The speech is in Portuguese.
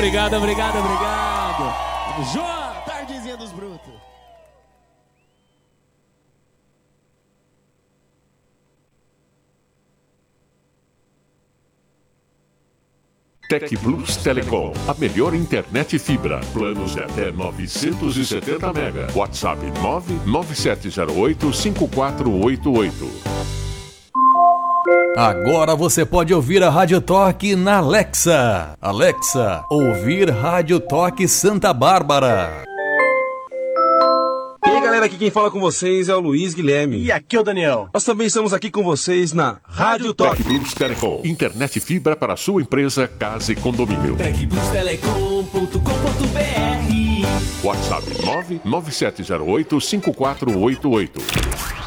Obrigado. João, tardezinha dos brutos. Tec Plus Telecom, a melhor internet fibra. Planos de até 970 mega. WhatsApp 99708-5488. Agora você pode ouvir a Rádio Toque na Alexa. Alexa, ouvir Rádio Toque Santa Bárbara. E aí galera, aqui quem fala com vocês é o Luiz Guilherme. E aqui é o Daniel. Nós também estamos aqui com vocês na Rádio Toque. Tec Plus Telecom, internet fibra para sua empresa, casa e condomínio. tecplustelecom.com.br WhatsApp 99708-5488.